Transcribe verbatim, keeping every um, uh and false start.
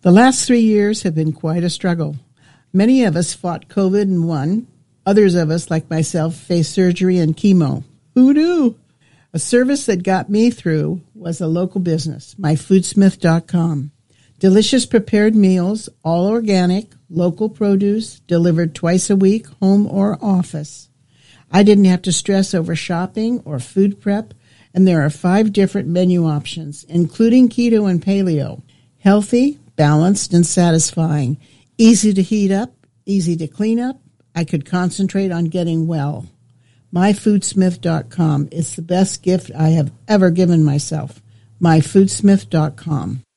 The last three years have been quite a struggle. Many of us fought COVID and won. Others of us, like myself, faced surgery and chemo. Who knew? A service that got me through was a local business, my foodsmith dot com. Delicious prepared meals, all organic, local produce, delivered twice a week, home or office. I didn't have to stress over shopping or food prep, and there are five different menu options, including keto and paleo. Healthy, balanced, and satisfying. Easy to heat up, easy to clean up. I could concentrate on getting well. my foodsmith dot com is the best gift I have ever given myself. my foodsmith dot com.